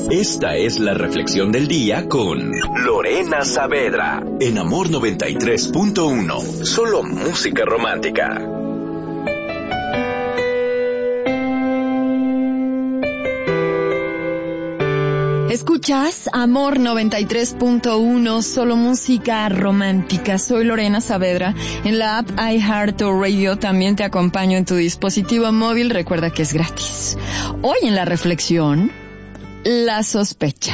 Esta es la reflexión del día con Lorena Saavedra en Amor 93.1. Solo música romántica. Escuchas Amor 93.1, solo música romántica. Soy Lorena Saavedra. En la app iHeartRadio también te acompaño en tu dispositivo móvil. Recuerda que es gratis. Hoy en la reflexión, la sospecha.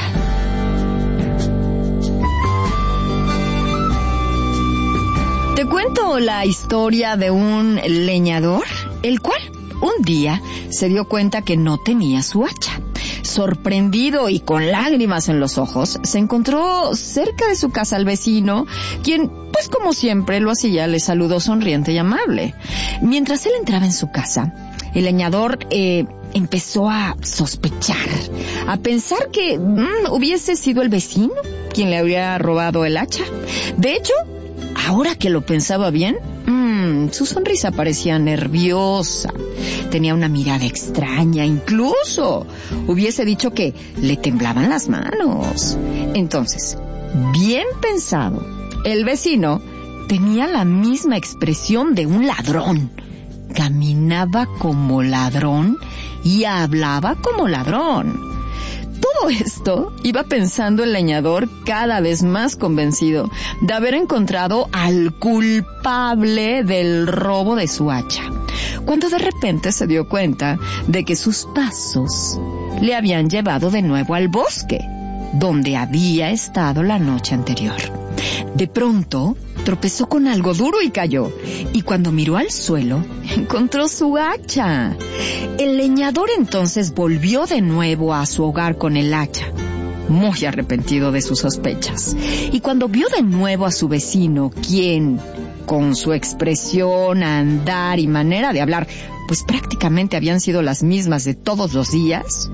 Te cuento la historia de un leñador, el cual un día se dio cuenta que no tenía su hacha. Sorprendido y con lágrimas en los ojos, se encontró cerca de su casa al vecino, quien, pues como siempre lo hacía, le saludó sonriente y amable. Mientras él entraba en su casa, el leñador empezó a sospechar, a pensar que hubiese sido el vecino quien le había robado el hacha. De hecho, ahora que lo pensaba bien, su sonrisa parecía nerviosa. Tenía una mirada extraña, incluso hubiese dicho que le temblaban las manos. Entonces, bien pensado, el vecino tenía la misma expresión de un ladrón. Caminaba como ladrón y hablaba como ladrón. Todo esto iba pensando el leñador, cada vez más convencido de haber encontrado al culpable del robo de su hacha, cuando de repente se dio cuenta de que sus pasos le habían llevado de nuevo al bosque, donde había estado la noche anterior. De pronto, tropezó con algo duro y cayó, y cuando miró al suelo, encontró su hacha. El leñador entonces volvió de nuevo a su hogar con el hacha, muy arrepentido de sus sospechas. Y cuando vio de nuevo a su vecino, quien, con su expresión, andar y manera de hablar, pues prácticamente habían sido las mismas de todos los días,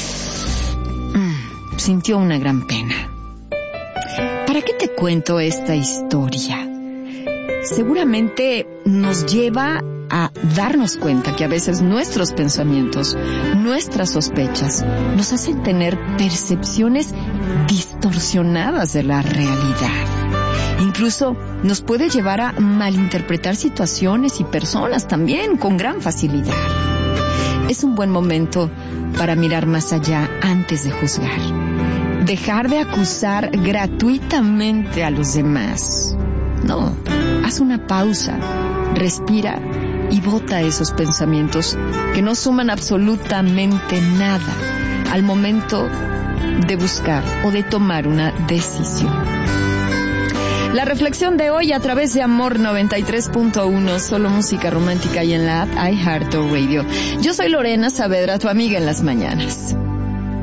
sintió una gran pena. ¿Para qué te cuento esta historia? Seguramente nos lleva a darnos cuenta que a veces nuestros pensamientos, nuestras sospechas, nos hacen tener percepciones distorsionadas de la realidad. Incluso nos puede llevar a malinterpretar situaciones y personas también con gran facilidad. Es un buen momento para mirar más allá antes de juzgar. Dejar de acusar gratuitamente a los demás. No, haz una pausa, respira y bota esos pensamientos que no suman absolutamente nada al momento de buscar o de tomar una decisión. La reflexión de hoy a través de Amor 93.1, solo música romántica y en la app iHeartRadio. Yo soy Lorena Saavedra, tu amiga en las mañanas.